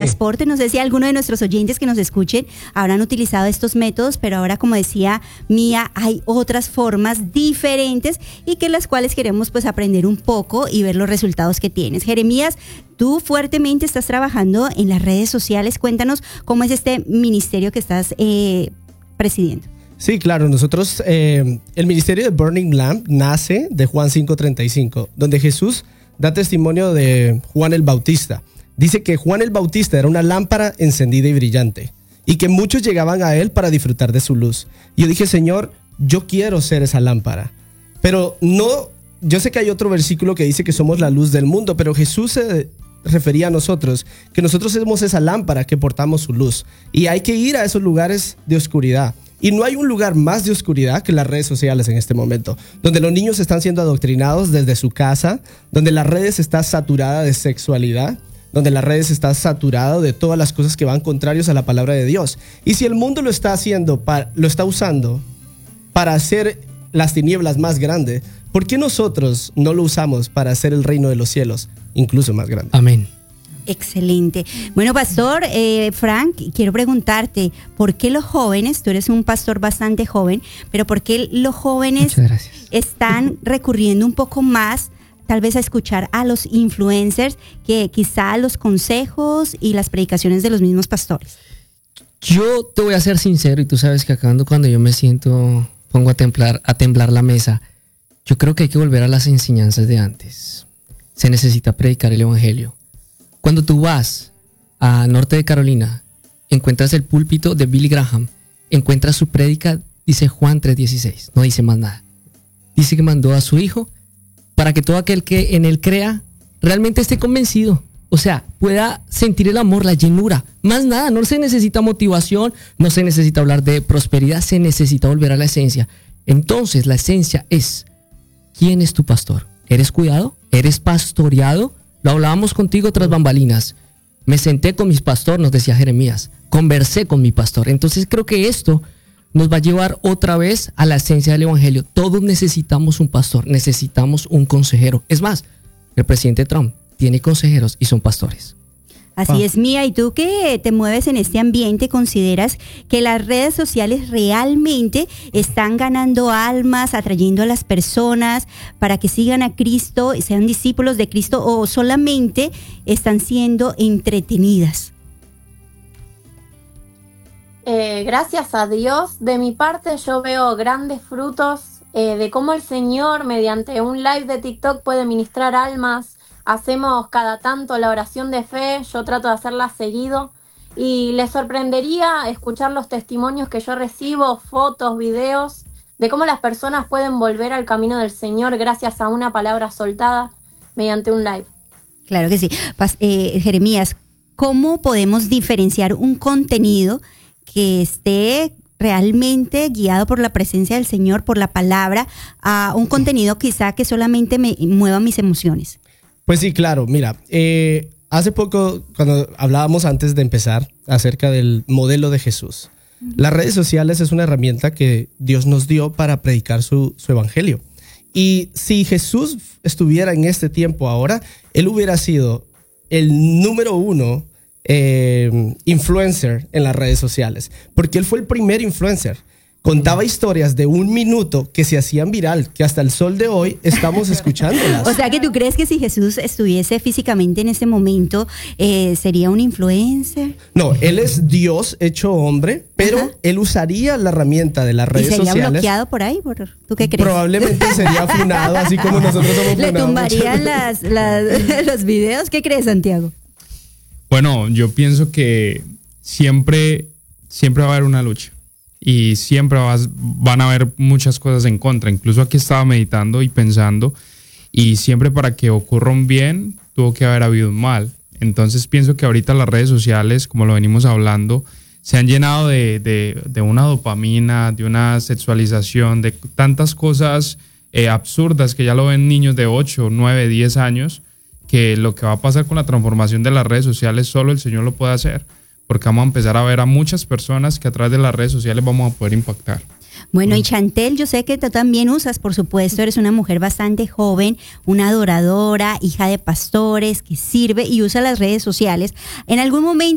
transporte. No sé si alguno de nuestros oyentes que nos escuchen habrán utilizado estos métodos, pero ahora, como decía Mía, hay otras formas diferentes y que las cuales queremos pues aprender un poco y ver los resultados que tienes. Jeremías, tú fuertemente estás trabajando en las redes sociales. Cuéntanos cómo es este ministerio que estás presidiendo. Sí, claro, nosotros, el ministerio de Burning Lamp nace de Juan 5:35, donde Jesús da testimonio de Juan el Bautista. Dice que Juan el Bautista era una lámpara encendida y brillante, y que muchos llegaban a él para disfrutar de su luz. Y yo dije, Señor, yo quiero ser esa lámpara. Pero no, yo sé que hay otro versículo que dice que somos la luz del mundo, pero Jesús se refería a nosotros, que nosotros somos esa lámpara que portamos su luz. Y hay que ir a esos lugares de oscuridad. Y no hay un lugar más de oscuridad que las redes sociales en este momento, donde los niños están siendo adoctrinados desde su casa, donde las redes están saturadas de sexualidad, donde las redes están saturadas de todas las cosas que van contrarios a la palabra de Dios. Y si el mundo lo está haciendo, lo está usando para hacer las tinieblas más grandes, ¿por qué nosotros no lo usamos para hacer el reino de los cielos incluso más grande? Amén. Excelente. Bueno, pastor Frank, quiero preguntarte, ¿por qué los jóvenes, tú eres un pastor bastante joven, pero por qué los jóvenes están recurriendo un poco más tal vez a escuchar a los influencers que quizá los consejos y las predicaciones de los mismos pastores? Yo te voy a ser sincero, y tú sabes que acá cuando yo me siento, pongo a temblar la mesa, yo creo que hay que volver a las enseñanzas de antes. Se necesita predicar el evangelio. Cuando tú vas a norte de Carolina, encuentras el púlpito de Billy Graham, encuentras su prédica, dice Juan 3:16, no dice más nada. Dice que mandó a su hijo para que todo aquel que en él crea realmente esté convencido, o sea, pueda sentir el amor, la llenura. Más nada, no se necesita motivación, no se necesita hablar de prosperidad, se necesita volver a la esencia. Entonces, la esencia es, ¿quién es tu pastor? ¿Eres cuidado? ¿Eres pastoreado? Lo hablábamos contigo tras bambalinas. Me senté con mis pastores, nos decía Jeremías. Conversé con mi pastor. Entonces creo que esto nos va a llevar otra vez a la esencia del evangelio. Todos necesitamos un pastor, necesitamos un consejero. Es más, el presidente Trump tiene consejeros y son pastores. Así es, Mía, y tú que te mueves en este ambiente, ¿consideras que las redes sociales realmente están ganando almas, atrayendo a las personas para que sigan a Cristo y sean discípulos de Cristo, o solamente están siendo entretenidas? Gracias a Dios, de mi parte yo veo grandes frutos de cómo el Señor mediante un live de TikTok puede ministrar almas. Hacemos cada tanto la oración de fe, yo trato de hacerla seguido, y les sorprendería escuchar los testimonios que yo recibo, fotos, videos, de cómo las personas pueden volver al camino del Señor gracias a una palabra soltada mediante un live. Claro que sí. Jeremías, ¿cómo podemos diferenciar un contenido que esté realmente guiado por la presencia del Señor, por la palabra, a un contenido quizá que solamente me mueva mis emociones? Pues sí, claro. Mira, hace poco, cuando hablábamos antes de empezar acerca del modelo de Jesús, las redes sociales es una herramienta que Dios nos dio para predicar su evangelio. Y si Jesús estuviera en este tiempo ahora, él hubiera sido el número 1 influencer en las redes sociales, porque él fue el primer influencer. Contaba historias de 1 minuto que se hacían viral, que hasta el sol de hoy estamos escuchándolas. O sea, que tú crees que si Jesús estuviese físicamente en ese momento, ¿sería un influencer? No, él es Dios hecho hombre, pero él usaría la herramienta de las redes sociales. ¿Y sería bloqueado por ahí? ¿Tú qué crees? Probablemente sería funado, así como nosotros somos funados. ¿Le tumbarían los videos? ¿Qué crees, Santiago? Bueno, yo pienso que siempre va a haber una lucha. Y siempre van a haber muchas cosas en contra. Incluso aquí estaba meditando y pensando, y siempre para que ocurra un bien tuvo que haber habido un mal. Entonces pienso que ahorita las redes sociales, como lo venimos hablando, se han llenado de una dopamina, de una sexualización, de tantas cosas absurdas que ya lo ven niños de 8, 9, 10 años, que lo que va a pasar con la transformación de las redes sociales solo el Señor lo puede hacer. Porque vamos a empezar a ver a muchas personas que a través de las redes sociales vamos a poder impactar. Bueno, y Chantel, yo sé que tú también usas, por supuesto, eres una mujer bastante joven, una adoradora, hija de pastores, que sirve y usa las redes sociales. ¿En algún momento